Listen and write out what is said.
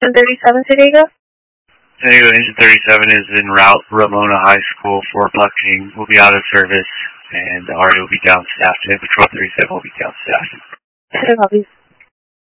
37 San Diego? San Diego Engine 37 is en route Ramona High School for bucking. We'll be out of service, and the RA will be down staffed, and Patrol 37 will be down staffed. Copy.